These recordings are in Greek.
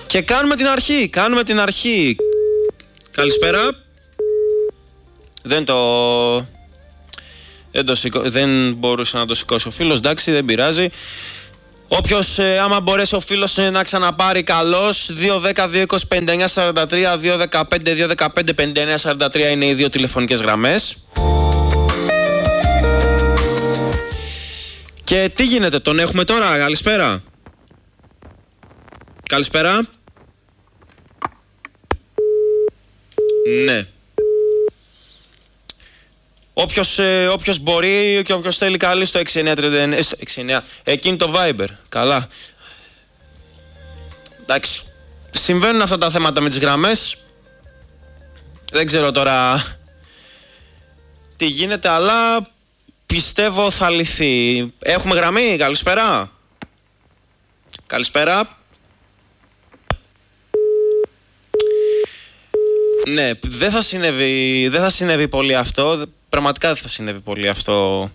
Και κάνουμε την αρχή. Καλησπέρα. Δεν μπορούσε να το σηκώσει ο φίλος, εντάξει, δεν πειράζει. Όποιος, άμα μπορέσει ο φίλος να ξαναπάρει, καλώς. 210-220-5943, 215-215-5943 είναι οι δύο τηλεφωνικές γραμμές. Και τι γίνεται, τον έχουμε τώρα? Καλησπέρα. Καλησπέρα. Ναι. Όποιος μπορεί και όποιος θέλει, καλεί στο 6939, στο 69, εκείνη το Viber. Καλά. Εντάξει. Συμβαίνουν αυτά τα θέματα με τις γραμμές. Δεν ξέρω τώρα τι γίνεται, αλλά πιστεύω θα λυθεί. Έχουμε γραμμή, καλησπέρα. Καλησπέρα. Ναι, δεν θα συνέβη πολύ αυτό. Πραγματικά δεν θα συνέβη πολύ αυτό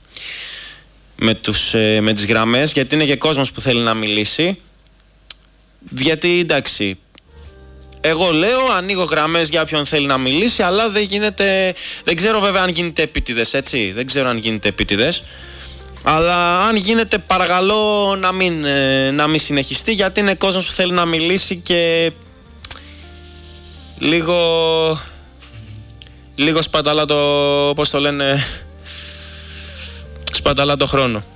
με τις γραμμές, γιατί είναι και κόσμος που θέλει να μιλήσει. Γιατί εντάξει, εγώ λέω ανοίγω γραμμές για όποιον θέλει να μιλήσει, αλλά δεν γίνεται. Δεν ξέρω βέβαια αν γίνεται επίτηδες, έτσι. Δεν ξέρω αν γίνεται επίτηδες. Αλλά αν γίνεται, παρακαλώ να μην συνεχιστεί, γιατί είναι κόσμος που θέλει να μιλήσει και λίγο σπαταλά το, πώς το λένε, σπαταλά το χρόνο.